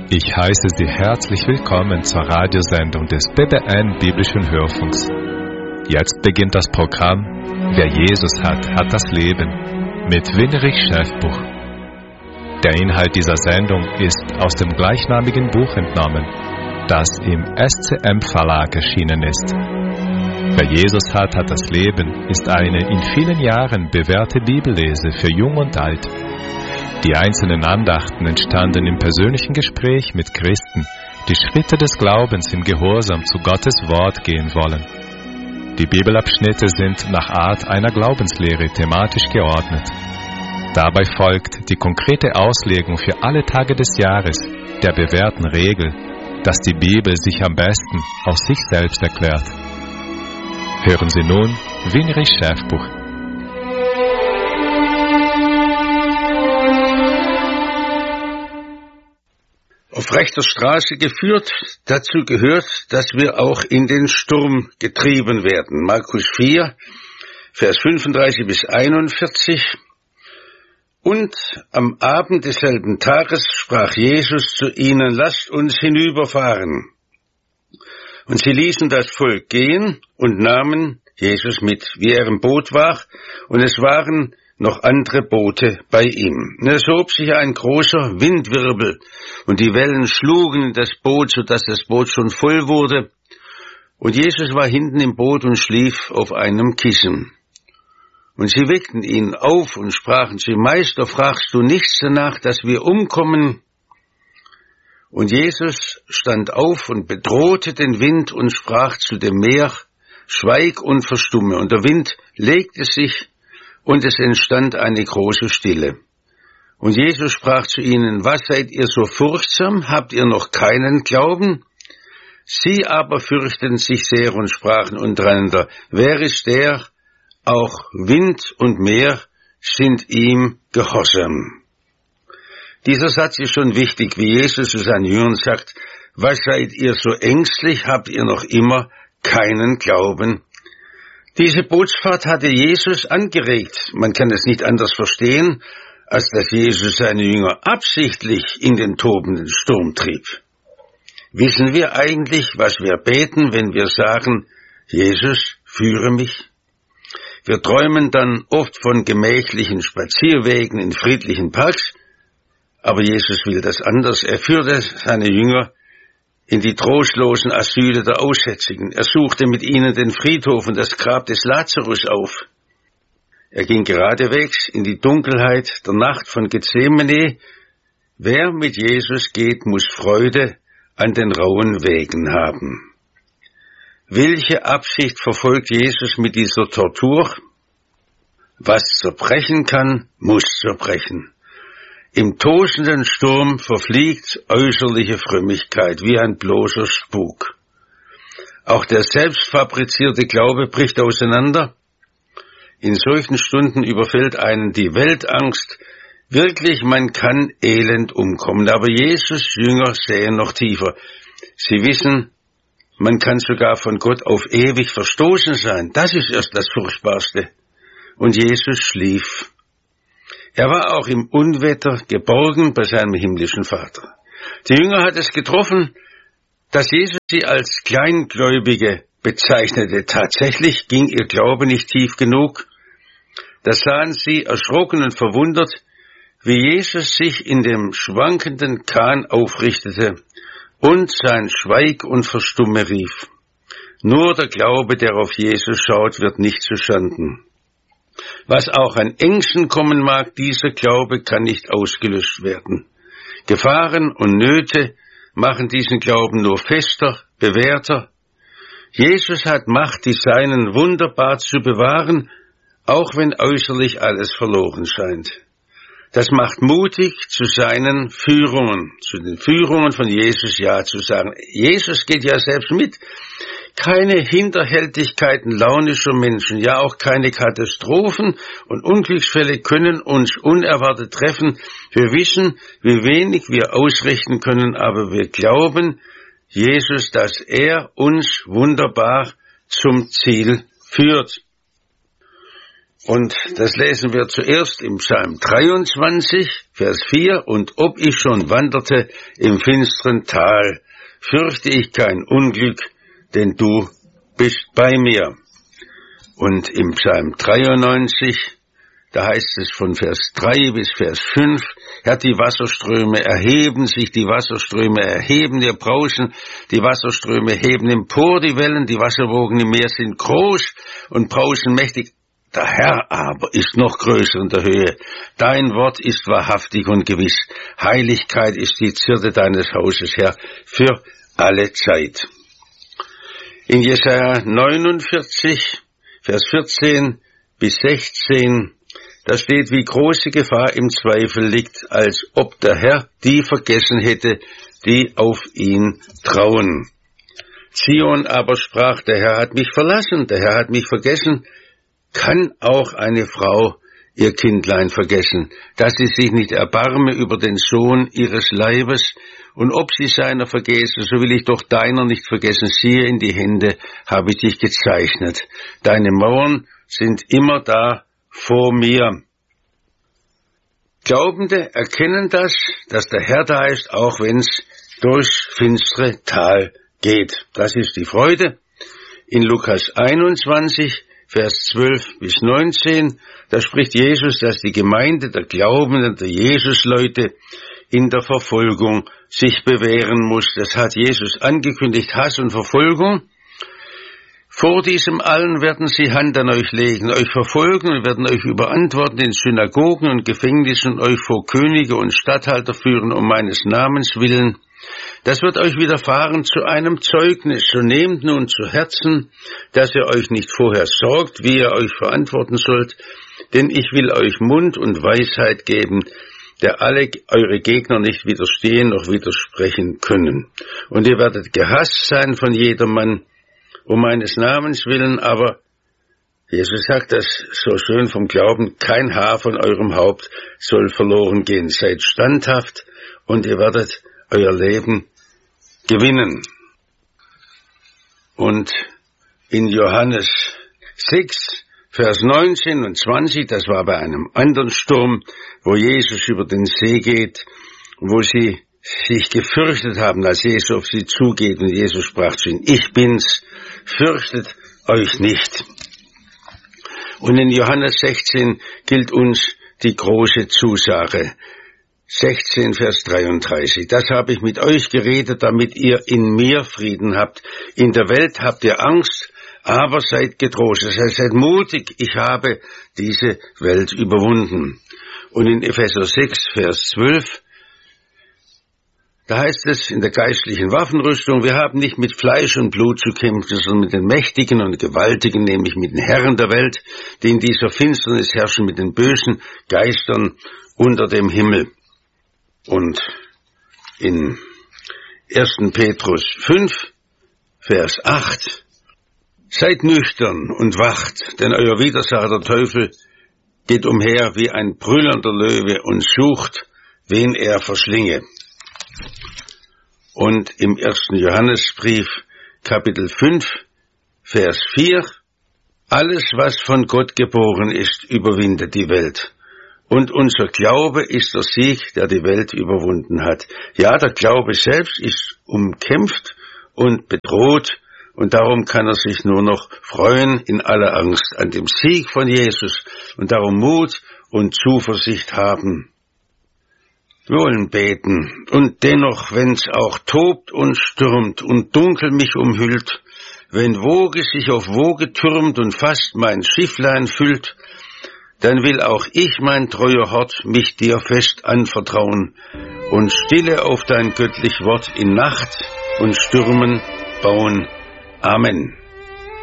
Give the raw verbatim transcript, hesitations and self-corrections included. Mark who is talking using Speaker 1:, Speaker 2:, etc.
Speaker 1: Ich heiße Sie herzlich willkommen zur Radiosendung des B B N Biblischen Hörfunks. Jetzt beginnt das Programm Wer Jesus hat, hat das Leben mit Winrich Schäfbuch. Der Inhalt dieser Sendung ist aus dem gleichnamigen Buch entnommen, das im S C M Verlag erschienen ist. Wer Jesus hat, hat das Leben ist eine in vielen Jahren bewährte Bibellese für Jung und Alt. Die einzelnen Andachten entstanden im persönlichen Gespräch mit Christen, die Schritte des Glaubens im Gehorsam zu Gottes Wort gehen wollen. Die Bibelabschnitte sind nach Art einer Glaubenslehre thematisch geordnet. Dabei folgt die konkrete Auslegung für alle Tage des Jahres der bewährten Regel, dass die Bibel sich am besten aus sich selbst erklärt. Hören Sie nun Winrich Schäfbuch.
Speaker 2: Auf rechter Straße geführt, dazu gehört, dass wir auch in den Sturm getrieben werden. Markus vier, Vers fünfunddreißig bis einundvierzig. Und am Abend desselben Tages sprach Jesus zu ihnen, lasst uns hinüberfahren. Und sie ließen das Volk gehen und nahmen Jesus mit, wie er im Boot war, und es waren noch andere Boote bei ihm. Und es hob sich ein großer Windwirbel, und die Wellen schlugen in das Boot, sodass das Boot schon voll wurde. Und Jesus war hinten im Boot und schlief auf einem Kissen. Und sie weckten ihn auf und sprachen zu ihm, Meister, fragst du nichts danach, dass wir umkommen? Und Jesus stand auf und bedrohte den Wind und sprach zu dem Meer, schweig und verstumme. Und der Wind legte sich, und es entstand eine große Stille. Und Jesus sprach zu ihnen, was seid ihr so furchtsam? Habt ihr noch keinen Glauben? Sie aber fürchteten sich sehr und sprachen untereinander, wer ist der? Auch Wind und Meer sind ihm gehorsam. Dieser Satz ist schon wichtig, wie Jesus zu seinen Jüngern sagt, was seid ihr so ängstlich? Habt ihr noch immer keinen Glauben? Diese Bootsfahrt hatte Jesus angeregt. Man kann es nicht anders verstehen, als dass Jesus seine Jünger absichtlich in den tobenden Sturm trieb. Wissen wir eigentlich, was wir beten, wenn wir sagen, Jesus, führe mich? Wir träumen dann oft von gemächlichen Spazierwegen in friedlichen Parks, aber Jesus will das anders. Er führte seine Jünger in die trostlosen Asyle der Aussätzigen. Er suchte mit ihnen den Friedhof und das Grab des Lazarus auf. Er ging geradewegs in die Dunkelheit der Nacht von Gethsemane. Wer mit Jesus geht, muss Freude an den rauen Wegen haben. Welche Absicht verfolgt Jesus mit dieser Tortur? Was zerbrechen kann, muss zerbrechen. Im tosenden Sturm verfliegt äußerliche Frömmigkeit wie ein bloßer Spuk. Auch der selbstfabrizierte Glaube bricht auseinander. In solchen Stunden überfällt einen die Weltangst. Wirklich, man kann elend umkommen. Aber Jesus' Jünger sehen noch tiefer. Sie wissen, man kann sogar von Gott auf ewig verstoßen sein. Das ist erst das Furchtbarste. Und Jesus schlief. Er war auch im Unwetter geborgen bei seinem himmlischen Vater. Die Jünger hat es getroffen, dass Jesus sie als Kleingläubige bezeichnete. Tatsächlich ging ihr Glaube nicht tief genug. Da sahen sie erschrocken und verwundert, wie Jesus sich in dem schwankenden Kahn aufrichtete und sein Schweig und Verstumme rief. Nur der Glaube, der auf Jesus schaut, wird nicht zuschanden. Was auch an Ängsten kommen mag, dieser Glaube kann nicht ausgelöscht werden. Gefahren und Nöte machen diesen Glauben nur fester, bewährter. Jesus hat Macht, die Seinen wunderbar zu bewahren, auch wenn äußerlich alles verloren scheint. Das macht mutig, zu seinen Führungen, zu den Führungen von Jesus Ja zu sagen. Jesus geht ja selbst mit. Keine Hinterhältigkeiten launischer Menschen, ja auch keine Katastrophen und Unglücksfälle können uns unerwartet treffen. Wir wissen, wie wenig wir ausrichten können, aber wir glauben, Jesus, dass er uns wunderbar zum Ziel führt. Und das lesen wir zuerst im Psalm dreiundzwanzig, Vers vier, und ob ich schon wanderte im finsteren Tal, fürchte ich kein Unglück, denn du bist bei mir. Und im Psalm dreiundneunzig, da heißt es von Vers drei bis Vers fünf, Herr, die Wasserströme erheben sich, die Wasserströme erheben ihr Brausen, die Wasserströme heben empor die Wellen, die Wasserwogen im Meer sind groß und brausen mächtig. Der Herr aber ist noch größer in der Höhe. Dein Wort ist wahrhaftig und gewiss. Heiligkeit ist die Zierde deines Hauses, Herr, für alle Zeit. In Jesaja neunundvierzig, Vers vierzehn bis sechzehn, da steht, wie große Gefahr im Zweifel liegt, als ob der Herr die vergessen hätte, die auf ihn trauen. Zion aber sprach, der Herr hat mich verlassen, der Herr hat mich vergessen. Kann auch eine Frau ihr Kindlein vergessen, dass sie sich nicht erbarme über den Sohn ihres Leibes? Und ob sie seiner vergesse, so will ich doch deiner nicht vergessen. Siehe, in die Hände habe ich dich gezeichnet. Deine Mauern sind immer da vor mir. Glaubende erkennen das, dass der Herr da ist, auch wenn es durchs finstere Tal geht. Das ist die Freude. In Lukas einundzwanzig, Vers zwölf bis neunzehn, da spricht Jesus, dass die Gemeinde der Glaubenden, der Jesusleute in der Verfolgung sich bewähren muss. Das hat Jesus angekündigt, Hass und Verfolgung. Vor diesem allen werden sie Hand an euch legen, euch verfolgen und werden euch überantworten in Synagogen und Gefängnissen und euch vor Könige und Statthalter führen um meines Namens willen. Das wird euch widerfahren zu einem Zeugnis. So nehmt nun zu Herzen, dass ihr euch nicht vorher sorgt, wie ihr euch verantworten sollt, denn ich will euch Mund und Weisheit geben, der alle eure Gegner nicht widerstehen noch widersprechen können. Und ihr werdet gehasst sein von jedermann, um meines Namens willen, aber Jesus sagt das so schön vom Glauben, kein Haar von eurem Haupt soll verloren gehen. Seid standhaft und ihr werdet euer Leben gewinnen. Und in Johannes sechs, Vers neunzehn und zwanzig, das war bei einem anderen Sturm, wo Jesus über den See geht, wo sie sich gefürchtet haben, als Jesus auf sie zugeht, und Jesus sprach zu ihnen, ich bin's, fürchtet euch nicht. Und in Johannes sechzehn gilt uns die große Zusage. sechzehn, Vers dreiunddreißig. Das habe ich mit euch geredet, damit ihr in mir Frieden habt. In der Welt habt ihr Angst, aber seid getrost. Das heißt, seid mutig, ich habe diese Welt überwunden. Und in Epheser sechs, Vers zwölf, da heißt es in der geistlichen Waffenrüstung, wir haben nicht mit Fleisch und Blut zu kämpfen, sondern mit den Mächtigen und Gewaltigen, nämlich mit den Herren der Welt, die in dieser Finsternis herrschen, mit den bösen Geistern unter dem Himmel. Und in ersten Petrus fünf, Vers acht, seid nüchtern und wacht, denn euer Widersacher, der Teufel, geht umher wie ein brüllender Löwe und sucht, wen er verschlinge. Und im ersten Johannesbrief, Kapitel fünf, Vers vier, alles, was von Gott geboren ist, überwindet die Welt. Und unser Glaube ist der Sieg, der die Welt überwunden hat. Ja, der Glaube selbst ist umkämpft und bedroht, und darum kann er sich nur noch freuen in aller Angst an dem Sieg von Jesus und darum Mut und Zuversicht haben. Wir wollen beten, und dennoch, wenn's auch tobt und stürmt und dunkel mich umhüllt, wenn Woge sich auf Woge türmt und fast mein Schifflein füllt, dann will auch ich, mein treuer Hort, mich dir fest anvertrauen und stille auf dein göttlich Wort in Nacht und Stürmen bauen. Amen.